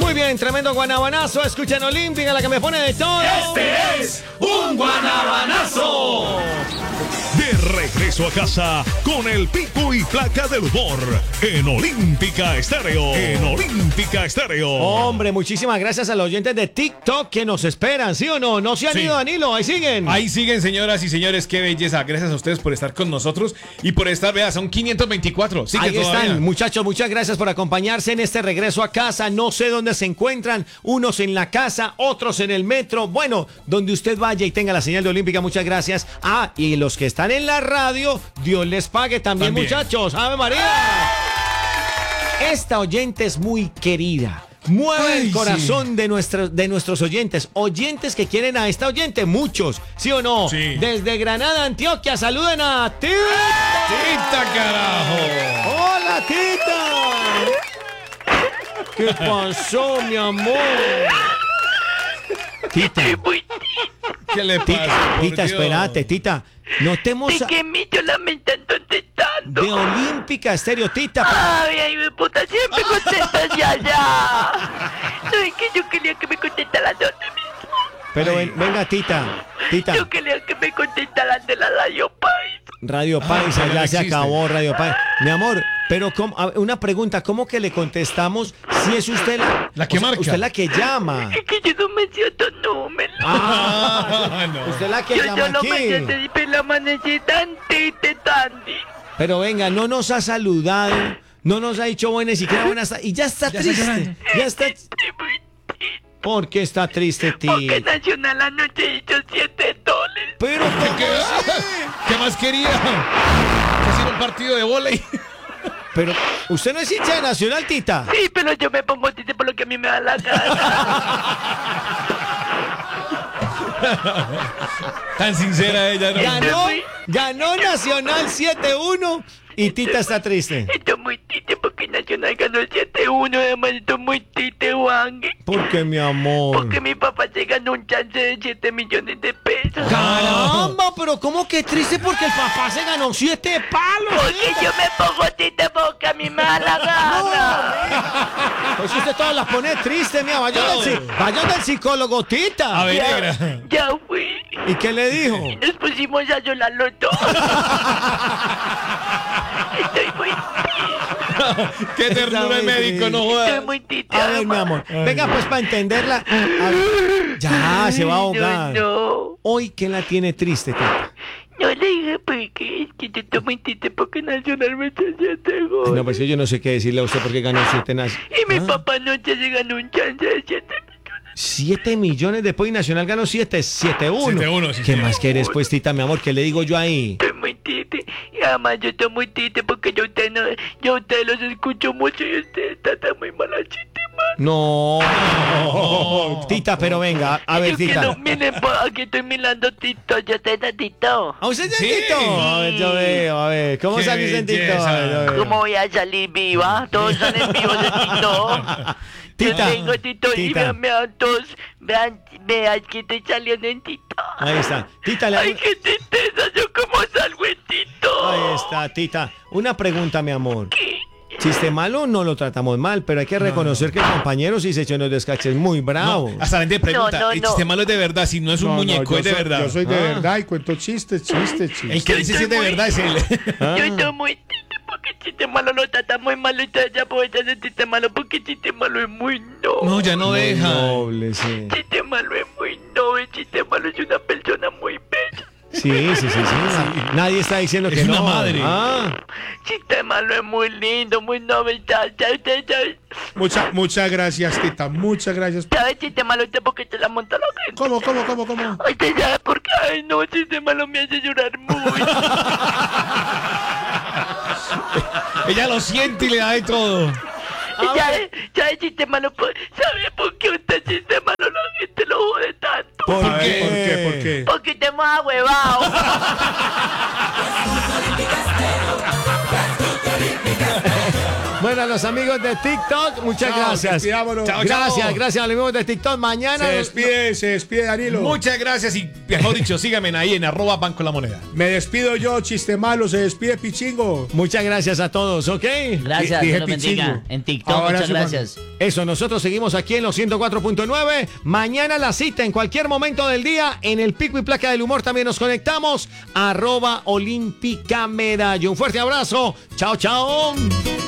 Muy bien, tremendo guanabanazo. Escuchen Olímpica, la que me pone de todo. Este es un guanabanazo. De regreso a casa con el pico y placa del humor en Olímpica Estéreo. En Olímpica Estéreo. Hombre, muchísimas gracias a los oyentes de TikTok que nos esperan, ¿sí o no? No se han ido, Danilo, ahí siguen. Ahí siguen, señoras y señores, qué belleza. Gracias a ustedes por estar con nosotros y por estar, vea, son 524. Sí, ahí todavía están, muchachos, muchas gracias por acompañarse en este regreso a casa. No sé dónde se encuentran, unos en la casa, otros en el metro. Bueno, donde usted vaya y tenga la señal de Olímpica, muchas gracias. Ah, y los que están en la radio, Dios les pague también. Muchachos. ¡Ave María! Esta oyente es muy querida. Mueve el corazón de nuestros oyentes que quieren a esta oyente, muchos, ¿sí o no? Sí. Desde Granada, Antioquia, saluden a Tita. ¡Tita, carajo! ¡Hola, Tita! ¿Qué pasó, mi amor? Tita. ¿Qué le pasa? Tita, espérate, Tita. Notemos ¿De qué me yo lamentando tanto? de Olímpica Estéreo, Tita. Ay, mi puta, siempre contestas ya. No, es que yo quería que me contestaran de donde mismo. Pero venga, Tita. Yo quería que me contestaran de la Radio País. Radio Paisa, pero ya no se existe. acabó Radio Paisa. Mi amor, pero una pregunta, ¿cómo que le contestamos si es usted La que marca. Usted la que llama. Es que yo no me siento número. No. Usted la que Yo llama solo me aquí. siento y la amanecí tanti. Pero venga, no nos ha saludado, no nos ha dicho ni siquiera buenas tardes, y ya está triste. Ya está. ¿Por qué está triste, Porque Tita? Nacional anoche hizo $7. Pero ¿cómo ¿Qué, así? ¿Qué más quería? Que hacer un partido de vóley. Pero usted no es hincha de Nacional, Tita. Sí, pero yo me pongo triste por lo que a mí me da la gana. Tan sincera ella, ¿no? Ganó Nacional 7-1 y Tita está triste. Estoy muy triste porque Nacional ganó 7-1. Además, estoy muy triste, Juan. ¿Por qué, mi amor? Porque mi papá se ganó un chance de 7 millones de pesos. Caramba, pero ¿cómo que triste? Porque el papá se ganó 7 palos. Porque yo me pongo triste porque a mí me da la gana. Pues usted todas las pone triste, mía. Vayan del psicólogo, Tita. A ver, negra. Ya fui. ¿Y qué le dijo? Nos pusimos a llorar los dos. Estoy muy Qué ternura el médico, no Estoy jodas. muy triste. A ver, mi amor. Venga, pues para entenderla. A ver. Ya, se va a ahogar. No. Hoy, ¿quién la tiene triste, Tita? No le dije porque es que yo estoy muy triste porque Nacional me echó 7 goles. No, pues yo no sé qué decirle a usted porque ganó 7 Y mi papá anoche se ganó un chance de 7 millones. 7 millones después y Nacional ganó 7-1. 7-1, sí, ¿Qué sí. más quieres, pues, Tita, mi amor? ¿Qué le digo yo ahí? Estoy muy triste. Y además yo estoy muy triste porque yo a ustedes los escucho mucho y ustedes están muy mala chiste, man. No. Tita, pero venga, a ver, Yo que Tita. no, miren, aquí estoy mirando Tito, yo estoy de Tito. ¿A usted ya Sí. Tito? A ver, yo veo, a ver. ¿Cómo Qué salís en Tito? belleza. A ver, yo veo. ¿Cómo voy a salir viva? Todos salen vivos de Tito. Tita, Yo tengo Tito y Tita. vean todos, vean que estoy saliendo en Tito. Ahí está. Tita, Ay, qué tristeza, yo como salgo en Tito. ahí está, Tita. Una pregunta, mi amor. ¿Qué? Chiste malo no lo tratamos mal, pero hay que reconocer que el compañero sí se echó unos descaches muy bravo. No, hasta la gente pregunta, No, no, el no. chiste malo es de verdad, si no es un muñeco, es de verdad. Yo soy de Ah. verdad y cuento chistes. El que dice si es de verdad es él. Yo estoy muy triste porque el chiste malo lo trata muy malo y ustedes ya aprovechan el chiste malo porque el chiste malo es muy noble. No, ya no deja. Noble, sí. El chiste malo es muy noble, el chiste malo es una persona muy bella. Sí. Nadie está diciendo Es que una no. madre. Ah, El chiste malo es muy lindo, muy noble. Muchas gracias, Tita. Muchas gracias. ¿Sabes el chiste malo usted porque te la monta la gente? ¿Cómo? Ay, ¿usted sabe por qué? Ay, no, el chiste malo me hace llorar mucho. Ella lo siente y le da de todo. ¿Sabe el chiste malo? ¿Sabe por qué usted chiste malo la gente lo jode tanto? ¿por A qué? ver, ¿por qué? Porque te hemos ahuevado. Bueno, a los amigos de TikTok, muchas Chao, gracias. despidámonos. Chao, Gracias a los amigos de TikTok. Mañana. Se despide Danilo. Muchas gracias y mejor dicho, síganme ahí en @Banco La Moneda. Me despido yo, chiste malo, se despide Pichingo. Muchas gracias a todos, ¿ok? Gracias, Dije Dios los bendiga. Pichingo. En TikTok, Ahora muchas sí, gracias. Eso, nosotros seguimos aquí en los 104.9. Mañana la cita en cualquier momento del día. En el Pico y Placa del Humor también nos conectamos. @Olímpica Medallo. Un fuerte abrazo. Chao, chao.